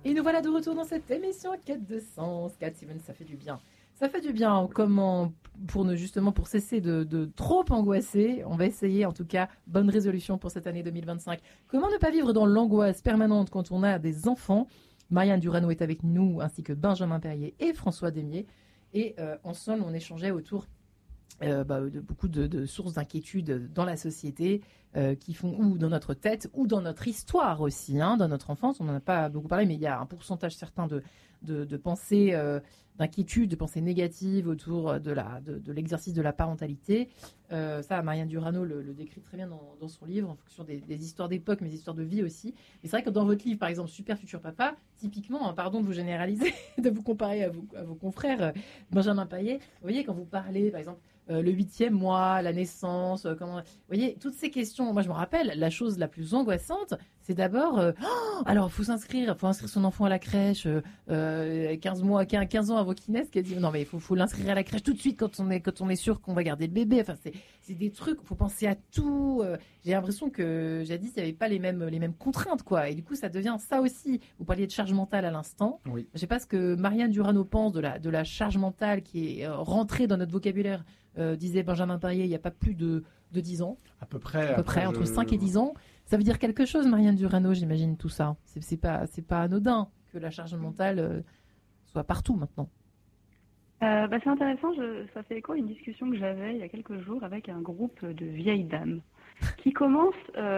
Et nous voilà de retour dans cette émission Quête de sens. Cat Stevens, ça fait du bien. Ça fait du bien. Comment, pour cesser de trop angoisser, on va essayer, en tout cas, bonne résolution pour cette année 2025. Comment ne pas vivre dans l'angoisse permanente quand on a des enfants? Marianne Durano est avec nous, ainsi que Benjamin Perrier et François Demier. Et ensemble, on échangeait autour de beaucoup de sources d'inquiétude dans la société qui font ou dans notre tête ou dans notre histoire aussi, dans notre enfance. On n'en a pas beaucoup parlé, mais il y a un pourcentage certain de pensées, d'inquiétude, de pensées négatives autour de l'exercice de la parentalité. Ça, Marianne Durano le décrit très bien dans son livre, en fonction des histoires d'époque, mais des histoires de vie aussi. Mais c'est vrai que dans votre livre, par exemple, Super Futur Papa, typiquement, pardon de vous généraliser, de vous comparer à vos confrères, Benjamin Payet, vous voyez, quand vous parlez, par exemple, le 8e mois, la naissance, vous voyez, toutes ces questions. Moi, je me rappelle, la chose la plus angoissante, c'est d'abord, alors, faut inscrire son enfant à la crèche, 15 ans avant qu'il naisse, qui a dit, non, mais faut l'inscrire à la crèche tout de suite quand on est sûr qu'on va garder le bébé. Enfin, c'est des trucs, faut penser à tout. J'ai l'impression que, jadis, il n'y avait pas les mêmes contraintes, quoi. Et du coup, ça devient ça aussi. Vous parliez de charge mentale à l'instant. Oui. Je sais pas ce que Marianne Durano pense de la charge mentale qui est rentrée dans notre vocabulaire. Disait Benjamin Perrier, il n'y a pas plus de 10 ans. À peu près, entre 5 et 10 ans. Ça veut dire quelque chose, Marianne Durano, j'imagine, tout ça. C'est pas anodin que la charge mentale soit partout maintenant. C'est intéressant, ça fait écho à une discussion que j'avais il y a quelques jours avec un groupe de vieilles dames qui commencent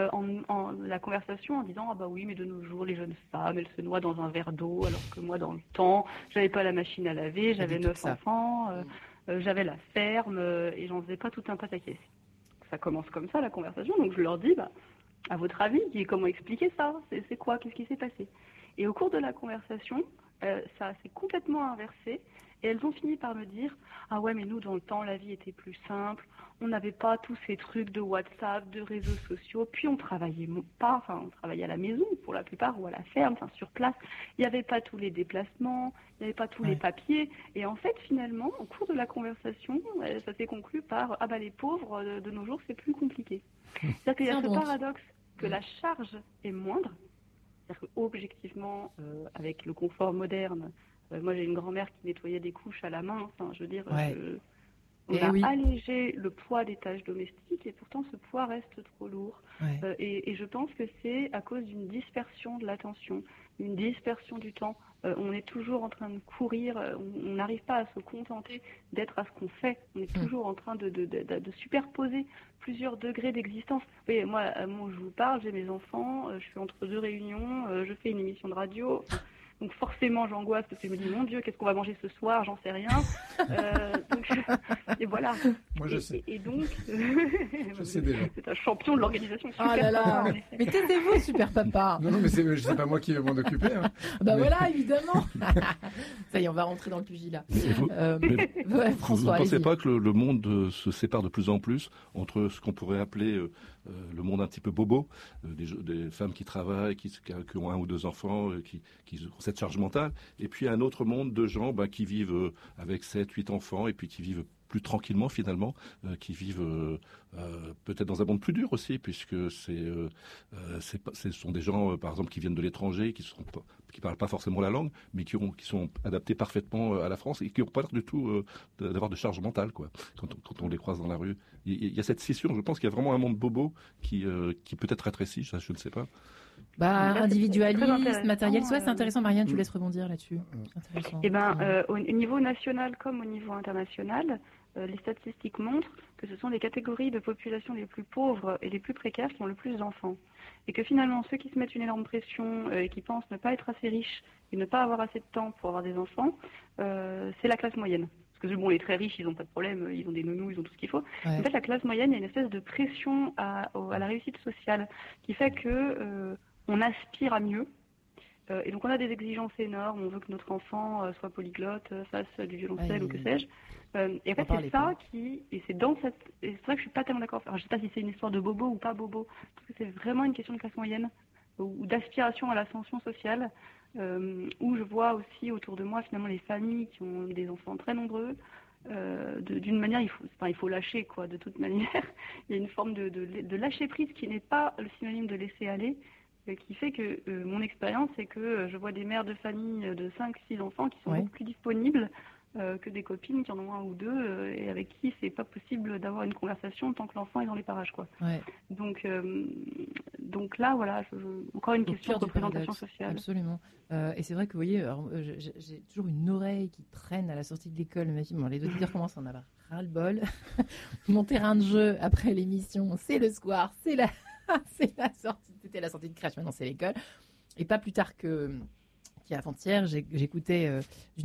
la conversation en disant « Ah bah oui, mais de nos jours, les jeunes femmes, elles se noient dans un verre d'eau, alors que moi, dans le temps, j'avais pas la machine à laver, j'avais 9 enfants, j'avais la ferme, et j'en faisais pas tout un pataquès. » Ça commence comme ça, la conversation, donc je leur dis « à votre avis, comment expliquer ça? C'est quoi? Qu'est-ce qui s'est passé ?» Et au cours de la conversation, ça s'est complètement inversé. Et elles ont fini par me dire « Ah ouais, mais nous, dans le temps, la vie était plus simple. On n'avait pas tous ces trucs de WhatsApp, de réseaux sociaux. Puis on travaillait on travaillait à la maison pour la plupart, ou à la ferme, sur place. Il n'y avait pas tous les déplacements, il n'y avait pas tous les papiers. Et en fait, finalement, au cours de la conversation, ça s'est conclu par « Ah bah les pauvres, de nos jours, c'est plus compliqué. » C'est-à-dire qu'il y a ce paradoxe que la charge est moindre. C'est-à-dire qu'objectivement, avec le confort moderne, moi, j'ai une grand-mère qui nettoyait des couches à la main. Enfin, je veux dire, on a allégé le poids des tâches domestiques et pourtant, ce poids reste trop lourd. Ouais. Et je pense que c'est à cause d'une dispersion de l'attention, une dispersion du temps. On est toujours en train de courir. On n'arrive pas à se contenter d'être à ce qu'on fait. On est toujours en train de superposer plusieurs degrés d'existence. Vous voyez, moi, je vous parle, j'ai mes enfants, je suis entre 2 réunions, je fais une émission de radio. Donc forcément, j'angoisse parce que je me dis, mon Dieu, qu'est-ce qu'on va manger ce soir? J'en sais rien. Et voilà. Moi, je sais. Et donc, je sais déjà. C'est un champion de l'organisation. Ah là là. Mais taisez-vous, super papa. Non, mais c'est pas moi qui vais m'en occuper. Voilà, évidemment. Ça y est, on va rentrer dans le pugilat. François, vous ne pensez pas que le monde se sépare de plus en plus entre ce qu'on pourrait appeler le monde un petit peu bobo, des femmes qui travaillent, qui ont 1 ou 2 enfants, qui ont cette charge mentale, et puis un autre monde de gens qui vivent avec 7, 8 enfants, et puis qui vivent plus tranquillement finalement, qui vivent peut-être dans un monde plus dur aussi, puisque ce sont des gens par exemple qui viennent de l'étranger, qui parlent pas forcément la langue, mais qui sont adaptés parfaitement à la France et qui n'ont pas l'air du tout d'avoir de charge mentale, quoi. Quand on les croise dans la rue, il y a cette scission. Je pense qu'il y a vraiment un monde bobo qui peut-être rétrécit, ça je ne sais pas. Individualisme, matériel, c'est intéressant. Marianne, tu laisses rebondir là-dessus. Au niveau national comme au niveau international, les statistiques montrent que ce sont les catégories de population les plus pauvres et les plus précaires qui ont le plus d'enfants. Et que finalement, ceux qui se mettent une énorme pression et qui pensent ne pas être assez riches et ne pas avoir assez de temps pour avoir des enfants, c'est la classe moyenne. Parce que les très riches, ils n'ont pas de problème, ils ont des nounous, ils ont tout ce qu'il faut. Ouais. En fait, la classe moyenne, il y a une espèce de pression à la réussite sociale qui fait que on aspire à mieux. Et donc, on a des exigences énormes. On veut que notre enfant soit polyglotte, fasse du violoncelle ou que sais-je. Et en fait, c'est ça et c'est dans et c'est vrai que je suis pas tellement d'accord. Alors, je sais pas si c'est une histoire de bobo ou pas bobo. Parce que c'est vraiment une question de classe moyenne ou d'aspiration à l'ascension sociale. Où je vois aussi autour de moi finalement les familles qui ont des enfants très nombreux. D'une manière, il faut lâcher quoi. De toute manière, il y a une forme de lâcher prise qui n'est pas le synonyme de laisser aller, qui fait que mon expérience, c'est que je vois des mères de famille de 5-6 enfants qui sont beaucoup plus disponibles que des copines qui en ont un ou deux et avec qui c'est pas possible d'avoir une conversation tant que l'enfant est dans les parages, quoi. Ouais. Donc là, voilà, encore une question de représentation sociale. Absolument. Et c'est vrai que, vous voyez, j'ai toujours une oreille qui traîne à la sortie de l'école. Ma fille, les auditeurs commencent à en avoir ras-le-bol. Mon terrain de jeu après l'émission, c'est le square, c'est la sortie. C'était la sortie de crèche, maintenant c'est l'école. Et pas plus tard qu'avant-hier, j'écoutais